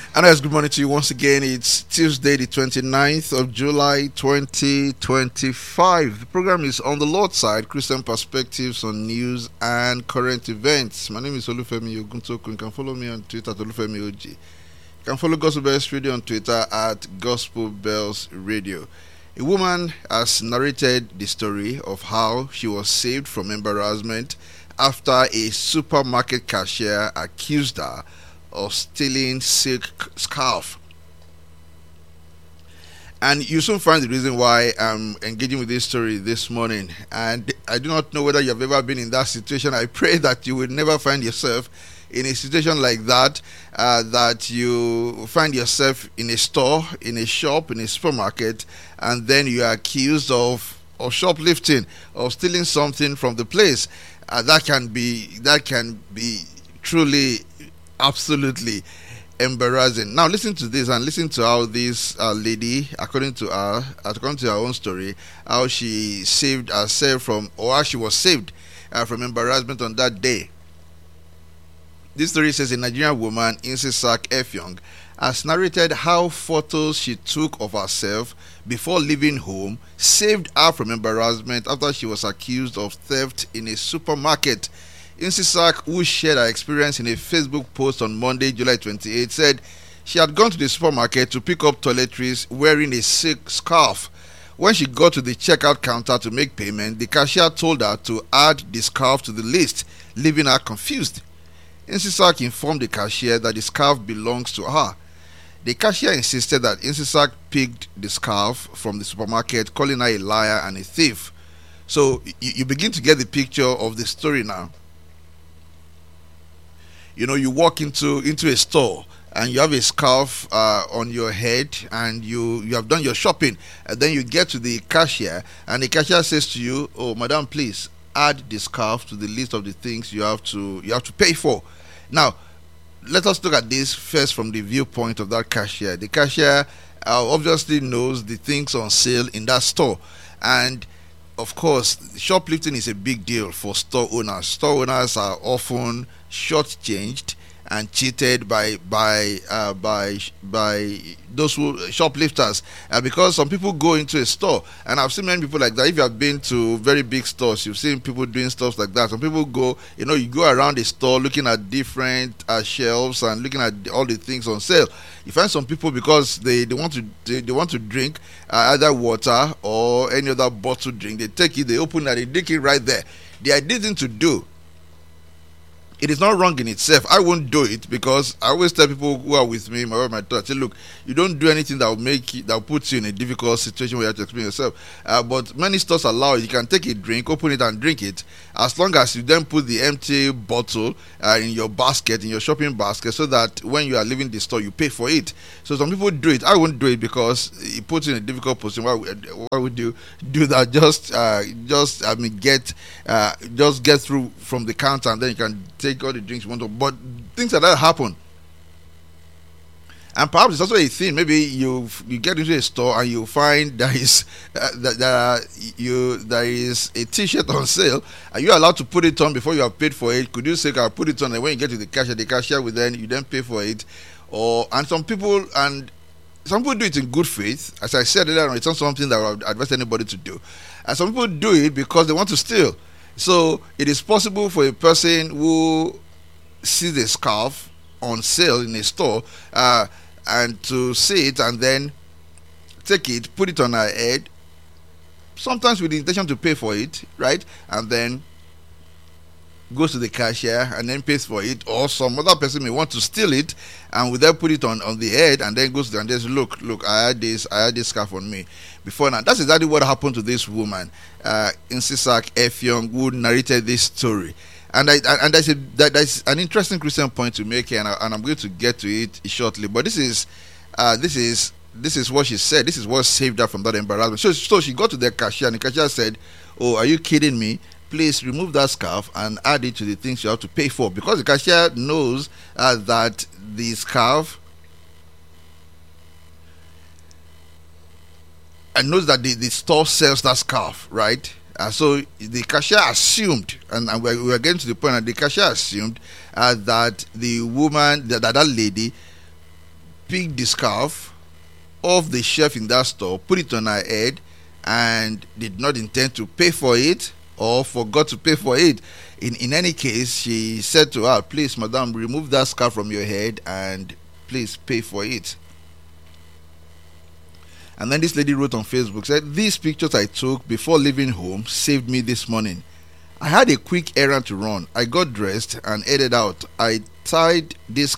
And guys, good morning to you once again. It's Tuesday, the 29th of July, 2025. The program is On the Lord's Side, Christian Perspectives on News and Current Events. My name is Olufemi Oguntoku. You can follow me on Twitter at Olufemi OG. You can follow Gospel Bells Radio on Twitter at Gospel Bells Radio. A woman has narrated the story of how she was saved from embarrassment after a supermarket cashier accused her of stealing silk scarf. And you soon find the reason why I'm engaging with this story this morning. And I do not know whether you have ever been in that situation. I pray that you will never find yourself in a situation like that, that you find yourself in a store, in a shop, in a supermarket, and then you are accused of shoplifting, of stealing something from the place. That can be truly absolutely embarrassing. Now listen to this and listen to how this lady, according to her own story, how she saved herself from, or how she was saved from embarrassment on that day. This story says a Nigerian woman, Insisak Effiong, has narrated how photos she took of herself before leaving home saved her from embarrassment after she was accused of theft in a supermarket. Insisak, who shared her experience in a Facebook post on Monday, July 28, said she had gone to the supermarket to pick up toiletries wearing a silk scarf. When she got to the checkout counter to make payment, the cashier told her to add the scarf to the list, leaving her confused. Insisak informed the cashier that the scarf belongs to her. The cashier insisted that Insisak picked the scarf from the supermarket, calling her a liar and a thief. So you begin to get the picture of the story now. You know, you walk into a store and you have a scarf on your head and you have done your shopping, and then you get to the cashier and the cashier says to you, "Oh, madam, please add the scarf to the list of the things you have to pay for." Now, let us look at this first from the viewpoint of that cashier. The cashier obviously knows the things on sale in that store, and of course, shoplifting is a big deal for store owners. Store owners are often shortchanged and cheated by those who shoplifters, because some people go into a store, and I've seen many people like that. If you have been to very big stores, you've seen people doing stuff like that. Some people go, you go around the store looking at different shelves and looking at all the things on sale. You find some people, because they want to drink either water or any other bottled drink, they take it, they open it, and they drink it right there. The idea thing to do. It is not wrong in itself. I won't do it, because I always tell people who are with me, my daughter, I say, look, you don't do anything that will put you in a difficult situation where you have to explain yourself. But many stores allow it. You can take a drink, open it and drink it, as long as you then put the empty bottle in your basket, in your shopping basket, so that when you are leaving the store, you pay for it. So some people do it. I won't do it, because it puts you in a difficult position. Why would you do that? Just get through from the counter, and then you can take all the drinks you want to. But things like that happen, and perhaps it's also a thing. Maybe you get into a store and you find there is a T-shirt on sale. Are you allowed to put it on before you have paid for it? Could you say, "I'll put it on," and when you get to the cashier will then pay for it? And some people do it in good faith. As I said earlier, it's not something that I would advise anybody to do. And some people do it because they want to steal. So it is possible for a person who sees a scarf on sale in a store and to see it and then take it, put it on her head, sometimes with the intention to pay for it, right? And then goes to the cashier and then pays for it. Or some other person may want to steal it and will then put it on the head and then goes to and says, look, I had this scarf on me before now. That's exactly what happened to this woman, Insisak Effiong, who narrated this story. And there's an interesting Christian point to make here, and I'm going to get to it shortly. But this is what she said. This is what saved her from that embarrassment. So she got to the cashier, and the cashier said, "Oh, are you kidding me? Please remove that scarf and add it to the things you have to pay for," because the cashier knows that the scarf and knows that the store sells that scarf, right? So the cashier assumed, and we're getting to the point that the cashier assumed that the woman, that lady, picked the scarf off the shelf in that store, put it on her head, and did not intend to pay for it or forgot to pay for it. In any case, she said to her, please, madam, remove that scarf from your head and please pay for it. And then this lady wrote on Facebook, said, these pictures I took before leaving home saved me this morning. I had a quick errand to run. I got dressed and headed out. I tied this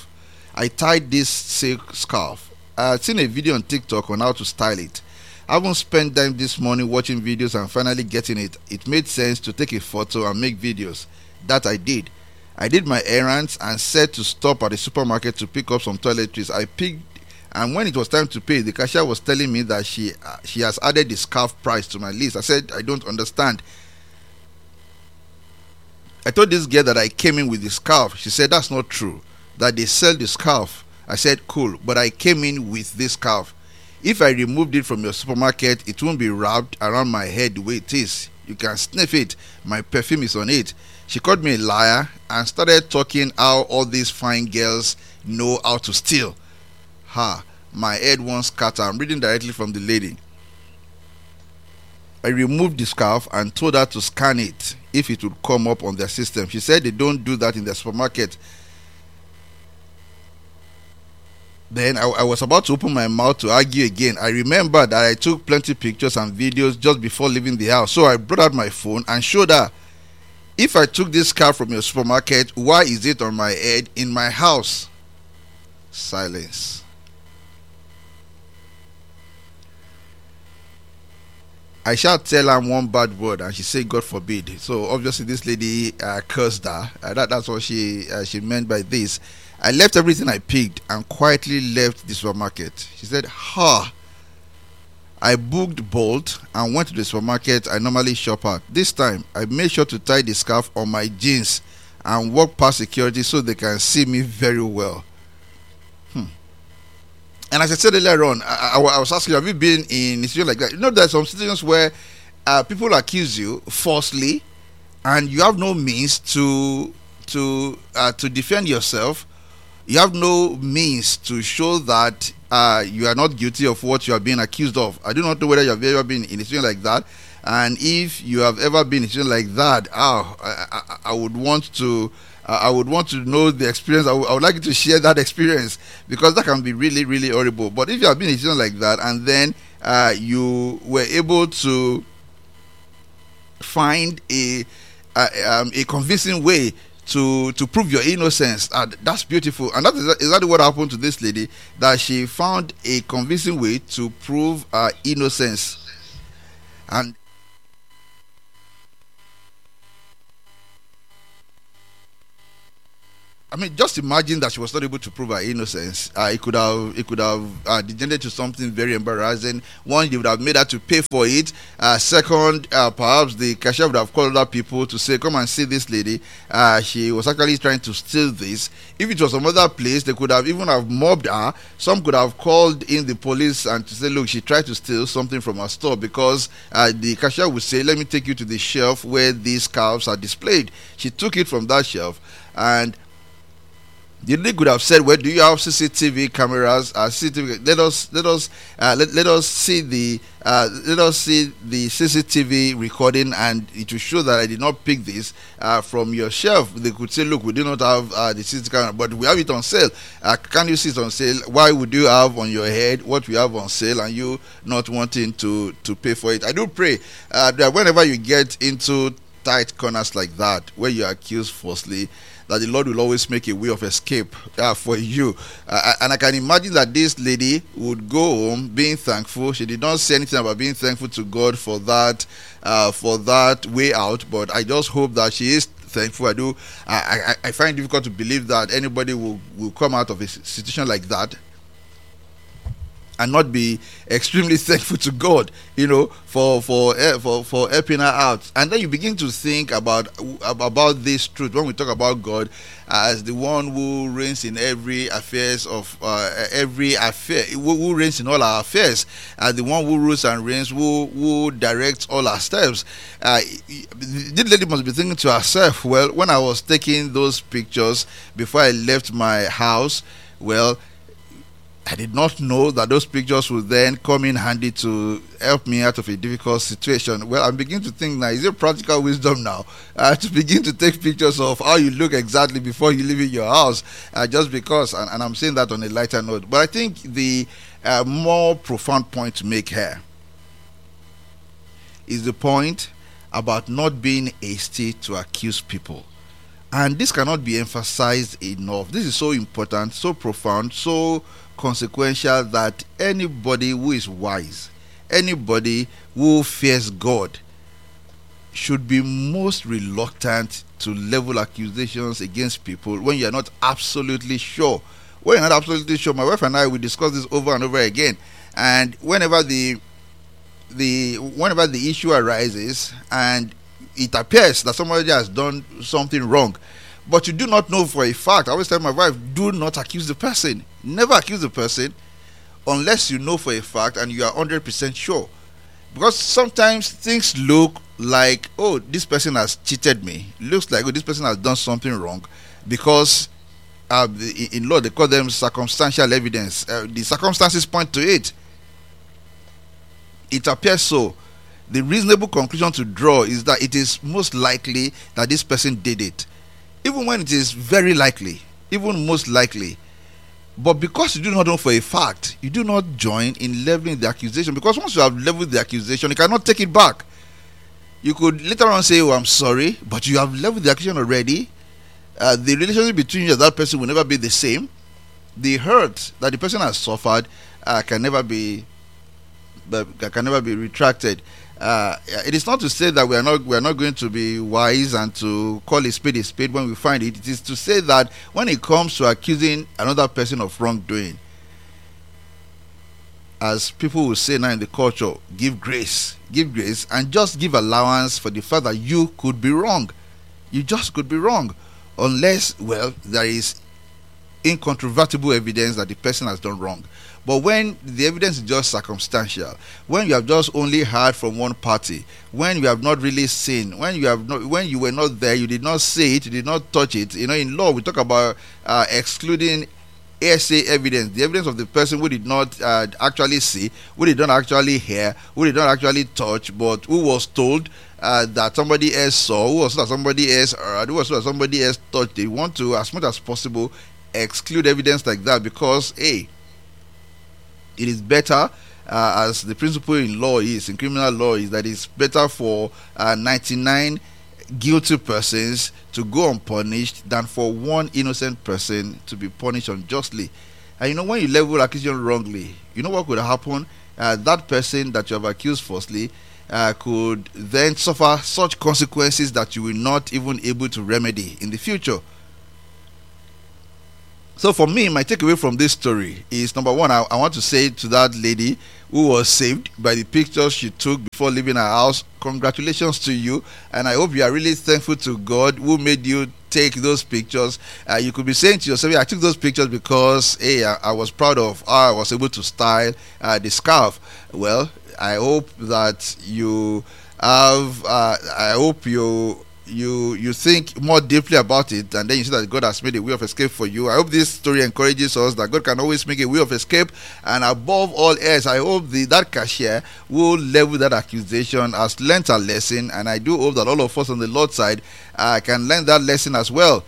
silk scarf. I had seen a video on TikTok on how to style it. I haven't spent time this morning watching videos and finally getting it. It made sense to take a photo and make videos. That I did. I did my errands and said to stop at the supermarket to pick up some toiletries. I picked, and when it was time to pay, the cashier was telling me that she has added the scarf price to my list. I said, I don't understand. I told this girl that I came in with the scarf. She said, that's not true, that they sell the scarf. I said, cool, but I came in with this scarf. If I removed it from your supermarket, it won't be wrapped around my head the way it is. You can sniff it. My perfume is on it. She called me a liar and started talking how all these fine girls know how to steal. My head won't scatter. I'm reading directly from the lady. I removed the scarf and told her to scan it if it would come up on their system. She said they don't do that in the supermarket. Then I was about to open my mouth to argue again. I remembered that I took plenty pictures and videos just before leaving the house. So I brought out my phone and showed her. If I took this scarf from your supermarket, why is it on my head in my house? Silence. I shall tell her one bad word, and she said, God forbid. So obviously this lady cursed her. That's what she meant by this. I left everything I picked and quietly left the supermarket. She said, I booked Bolt and went to the supermarket I normally shop at. This time, I made sure to tie the scarf on my jeans and walk past security so they can see me very well. And as I said earlier on, I was asking, have you been in a situation like that? You know, there are some situations where people accuse you falsely and you have no means to defend yourself. You have no means to show that you are not guilty of what you are being accused of. I do not know whether you have ever been in a situation like that. And if you have ever been in a situation like that, I would want to know the experience. I would like you to share that experience, because that can be really, really horrible. But if you have been in a situation like that and then you were able to find a convincing way to prove your innocence, that's beautiful. And that is exactly what happened to this lady, that she found a convincing way to prove her innocence. And I mean, just imagine that she was not able to prove her innocence. It could have degenerated to something very embarrassing. One, they would have made her to pay for it. Second, perhaps the cashier would have called other people to say, come and see this lady. She was actually trying to steal this. If it was some other place, they could have even have mobbed her. Some could have called in the police and to say, look, she tried to steal something from our store, because the cashier would say, let me take you to the shelf where these scarves are displayed. She took it from that shelf, and the lady could have said, well, do you have CCTV cameras? CCTV, let us see the CCTV recording, and it will show that I did not pick this from your shelf. They could say, look, we do not have the CCTV camera, but we have it on sale. Can you see it on sale? Why would you have on your head what we have on sale and you not wanting to pay for it? I do pray that whenever you get into tight corners like that, where you are accused falsely, that the Lord will always make a way of escape for you. And I can imagine that this lady would go home being thankful. She did not say anything about being thankful to God for that way out, but I just hope that she is thankful. I find it difficult to believe that anybody will come out of a situation like that and not be extremely thankful to God, for helping her out. And then you begin to think about this truth when we talk about God as the one who reigns in every affairs of every affair, who reigns in all our affairs, the one who rules and reigns, who directs all our steps. This lady must be thinking to herself, well, when I was taking those pictures before I left my house, well, I did not know that those pictures would then come in handy to help me out of a difficult situation. Well, I'm beginning to think now, is it practical wisdom now to begin to take pictures of how you look exactly before you leave in your house, just because, and I'm saying that on a lighter note. But I think the more profound point to make here is the point about not being hasty to accuse people. And this cannot be emphasized enough. This is so important, so profound, so consequential that anybody who is wise, anybody who fears God, should be most reluctant to level accusations against people when you are not absolutely sure. When you're not absolutely sure, my wife and I will discuss this over and over again. And whenever the issue arises and it appears that somebody has done something wrong, but you do not know for a fact, I always tell my wife, do not accuse the person. Never accuse the person unless you know for a fact and you are 100% sure. Because sometimes things look like, oh, this person has cheated me. Looks like, oh, this person has done something wrong, because in law they call them circumstantial evidence. The circumstances point to it. It appears so. The reasonable conclusion to draw is that it is most likely that this person did it, even when it is very likely, even most likely. But because you do not know for a fact, you do not join in leveling the accusation, because once you have leveled the accusation, you cannot take it back. You could later on say, oh, I'm sorry, but you have leveled the accusation already. The relationship between you and that person will never be the same. The hurt that the person has suffered can never be retracted. It is not to say that we are not going to be wise and to call a spade when we find it. It is to say that when it comes to accusing another person of wrongdoing, as people will say now in the culture, give grace, and just give allowance for the fact that you could be wrong. You just could be wrong, unless, well, there is incontrovertible evidence that the person has done wrong. But when the evidence is just circumstantial, when you have just only heard from one party, when you have not really seen, when you were not there, you did not see it, you did not touch it. In law we talk about excluding hearsay evidence, the evidence of the person who did not actually see, who did not actually hear, who did not actually touch, but who was told that somebody else saw, who was told that somebody else heard, who was told that somebody else touched. They want to, as much as possible, exclude evidence like that, because it is better, as the principle in law is, in criminal law is, that it's better for 99 guilty persons to go unpunished than for one innocent person to be punished unjustly. And when you level accusation wrongly, you know what could happen? That person that you have accused falsely could then suffer such consequences that you will not even able to remedy in the future. So for me, my takeaway from this story is, number one, I want to say to that lady who was saved by the pictures she took before leaving her house, congratulations to you. And I hope you are really thankful to God who made you take those pictures. You could be saying to yourself, I took those pictures because I was proud of how I was able to style the scarf. Well, I hope that you have, I hope you think more deeply about it, and then you see that God has made a way of escape for you. I hope this story encourages us that God can always make a way of escape, and above all else, I hope that cashier will level that accusation, has learnt a lesson, and I do hope that all of us on the Lord's side can learn that lesson as well.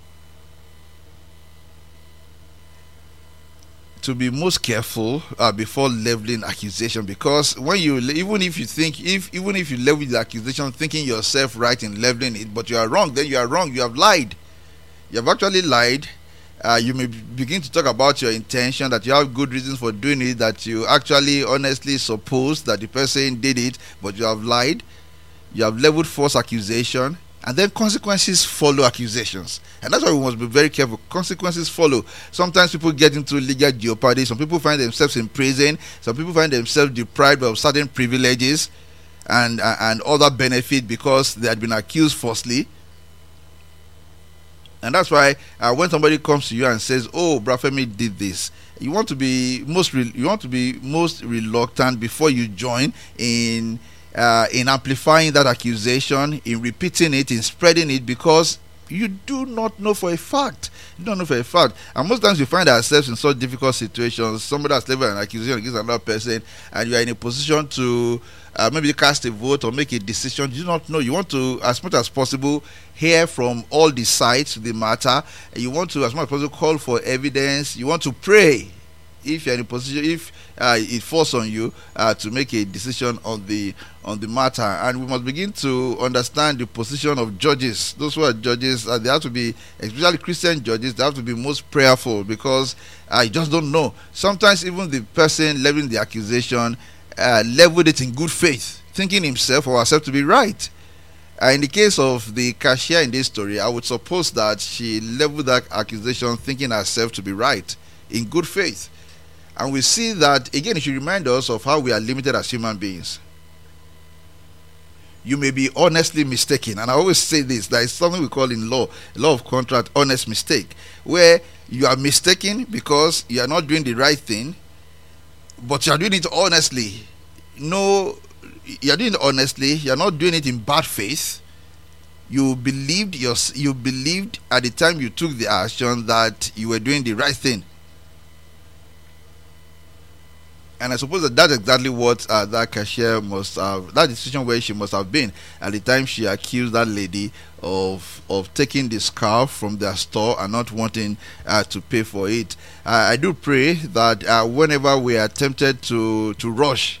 To be most careful before leveling accusation, because when you, even if you level the accusation thinking yourself right in leveling it, but you are wrong, then you are wrong. You have lied. You have actually lied. You may begin to talk about your intention, that you have good reasons for doing it, that you actually honestly suppose that the person did it, but you have lied. You have leveled false accusation, and then consequences follow accusations. And that's why we must be very careful. Consequences follow. Sometimes people get into legal jeopardy. Some people find themselves in prison. Some people find themselves deprived of certain privileges and other benefits because they had been accused falsely. And that's why when somebody comes to you and says, "Oh, Brafemi did this," you want to be most reluctant before you join in amplifying that accusation, in repeating it, in spreading it, because You do not know for a fact. You don't know for a fact. And most times we find ourselves in such difficult situations. Somebody has leveled an accusation against another person, and you are in a position to maybe cast a vote or make a decision. You do not know. You want to, as much as possible, hear from all the sides of the matter. You want to, as much as possible, call for evidence. You want to pray. If you're in a position, if it falls on you to make a decision on the matter. And we must begin to understand the position of judges. Those who are judges, they have to be, especially Christian judges, they have to be most prayerful, because you just don't know. Sometimes even the person leveling the accusation leveled it in good faith, thinking himself or herself to be right. In the case of the cashier in this story, I would suppose that she leveled that accusation thinking herself to be right, in good faith. And we see that, again, it should remind us of how we are limited as human beings. You may be honestly mistaken. And I always say this, there is something we call in law of contract, honest mistake, where you are mistaken because you are not doing the right thing, but you are doing it honestly. No, you are doing it honestly. You are not doing it in bad faith. You believed at the time you took the action that you were doing the right thing. And I suppose that that's exactly what that cashier must have, that decision where she must have been at the time she accused that lady of taking the scarf from their store and not wanting to pay for it. I do pray that whenever we are tempted to rush,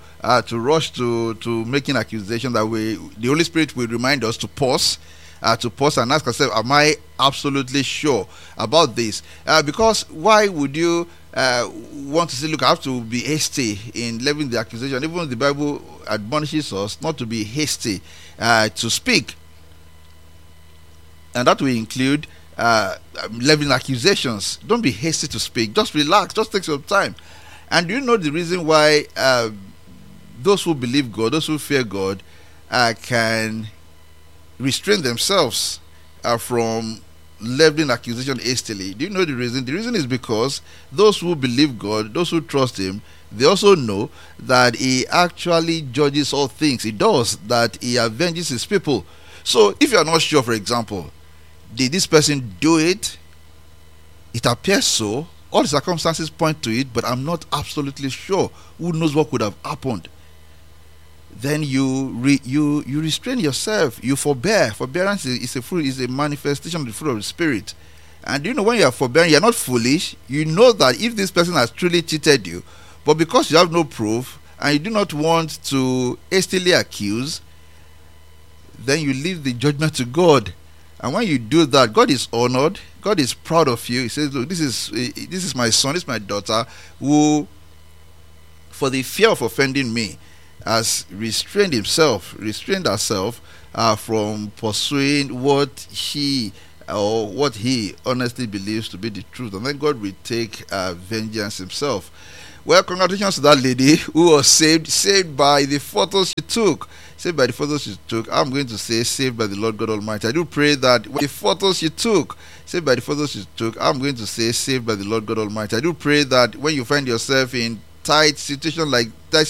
to making accusation, that the Holy Spirit will remind us to pause and ask ourselves, am I absolutely sure about this? Because why would you want to say, look, I have to be hasty in levying the accusation? Even the Bible admonishes us not to be hasty to speak, and that will include levying accusations. Don't be hasty to speak. Just relax. Just take some time. And do you know the reason why those who believe God, those who fear God, can restrain themselves from leveling accusation hastily? Do you know the reason? The reason is because those who believe God, those who trust Him, they also know that He actually judges all things. He does, that He avenges His people. So if you are not sure, for example, did this person do it? It appears so. All the circumstances point to it, but I'm not absolutely sure. Who knows what could have happened? Then you restrain yourself. You forbear. Forbearance is a manifestation of the fruit of the Spirit. And you know, when you are forbearing, you are not foolish. You know that if this person has truly cheated you, but because you have no proof and you do not want to hastily accuse, then you leave the judgment to God. And when you do that, God is honored. God is proud of you. He says, look, this is my son, this is my daughter, who, for the fear of offending me, has restrained herself from pursuing what he honestly believes to be the truth. And then God will take vengeance Himself. Well, congratulations to that lady who was saved by the photos she took. Saved by the photos she took. I'm going to say saved by the Lord God Almighty. I do pray that the photos she took, saved by the photos she took, I'm going to say saved by the Lord God Almighty. I do pray that when you find yourself in tight situation like that